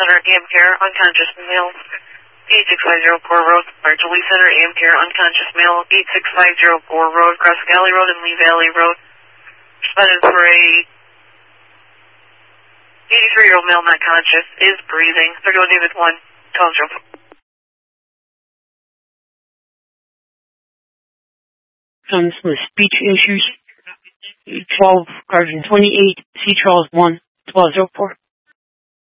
Center, AM Care, unconscious male. 86504 Road, Marjorie Center, AM Care, unconscious male. 86504 Road, Cross Valley Road and Lee Valley Road. Responded for a 83-year-old male not conscious, is breathing. 31 David 1, call 04. Comes with speech issues. 12 Guardian 28, C Charles 1, 1204.